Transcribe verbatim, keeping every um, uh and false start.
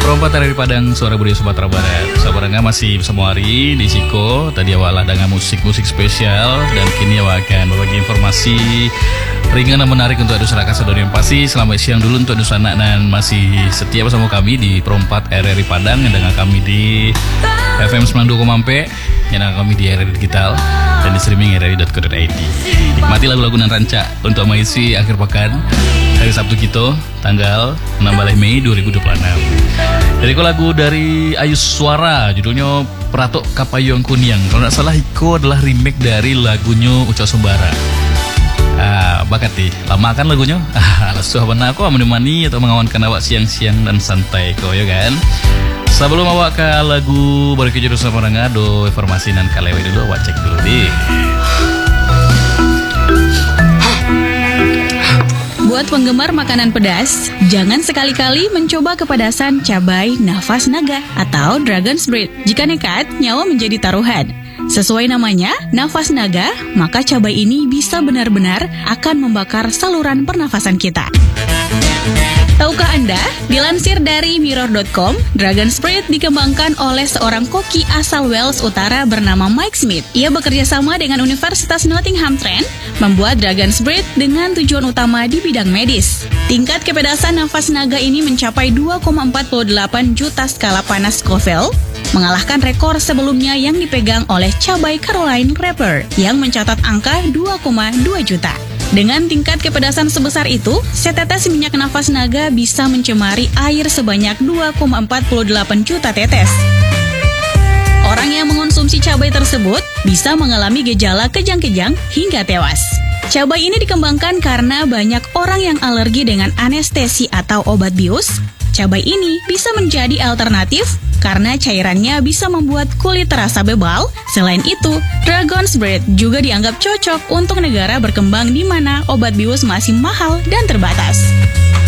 Perompat dari Padang, suara budaya Sumatera Barat. Sabaranga masih bersama Ari di Siko. Tadi awal dengan musik-musik spesial, dan kini awal akan berbagi informasi ringan dan menarik untuk adu seraka sedonian pasti. Selamat siang dulu untuk adu sanak dan masih setia bersama kami di Perompat R R I Padang, yang dengan kami di F M sembilan puluh dua koma empat, yang dengan kami di R R I Digital dan di streaming r r i dot co dot i d. Nikmati lagu-lagu dan rancak untuk mengisi akhir pekan hari Sabtu kita tanggal enam belas Mei dua ribu dua puluh enam. Jadi ko lagu dari Ayu Suara, judulnya Peratok Kapayong Kuniang. Kalau tidak salah Iko adalah remake dari lagunya Ucok Sembara. Ah, bakati lama kan lagunya. Ah, lesuh benar aku menemani atau mengawankan awak siang-siang dan santai ko ya kan. Sebelum awak ke lagu baru ke jurusan orang do informasi dan kalewe dulu, awak cek dulu deh. Buat penggemar makanan pedas, jangan sekali-kali mencoba kepedasan cabai nafas naga atau Dragon's Breath. Jika nekat, nyawa menjadi taruhan. Sesuai namanya, nafas naga, maka cabai ini bisa benar-benar akan membakar saluran pernafasan kita. Tahukah Anda, dilansir dari mirror dot com, Dragon's Breath dikembangkan oleh seorang koki asal Wales Utara bernama Mike Smith. Ia bekerja sama dengan Universitas Nottingham Trent, membuat Dragon's Breath dengan tujuan utama di bidang medis. Tingkat kepedasan nafas naga ini mencapai dua koma empat delapan juta skala panas Scoville, mengalahkan rekor sebelumnya yang dipegang oleh cabai Carolina Reaper yang mencatat angka dua koma dua juta. Dengan tingkat kepedasan sebesar itu, setetes minyak nafas naga bisa mencemari air sebanyak dua koma empat delapan juta tetes. Orang yang mengonsumsi cabai tersebut bisa mengalami gejala kejang-kejang hingga tewas. Cabai ini dikembangkan karena banyak orang yang alergi dengan anestesi atau obat bius. Cabai ini bisa menjadi alternatif karena cairannya bisa membuat kulit terasa bebal. Selain itu, Dragon's Breath juga dianggap cocok untuk negara berkembang di mana obat bius masih mahal dan terbatas.